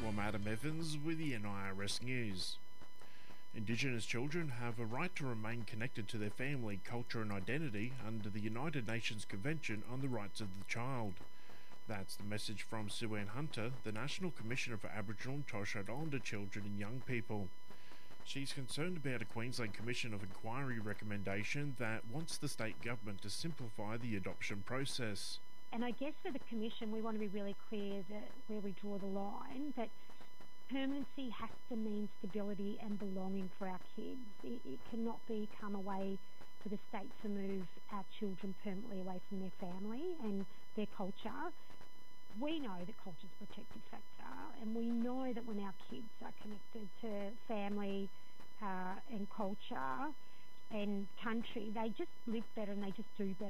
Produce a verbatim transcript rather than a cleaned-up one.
I'm Adam Evans with the N I R S News. Indigenous children have a right to remain connected to their family, culture and identity under the United Nations Convention on the Rights of the Child. That's the message from Sue Ann Hunter, the National Commissioner for Aboriginal and Torres Strait Islander Children and Young People. She's concerned about a Queensland Commission of Inquiry recommendation that wants the state government to simplify the adoption process. And I guess for the Commission, we want to be really clear that where we draw the line, that permanency has to mean stability and belonging for our kids. It, it cannot become a way for the state to move our children permanently away from their family and their culture. We know that culture is a protective factor, and we know that when our kids are connected to family uh, and culture and country, they just live better and they just do better.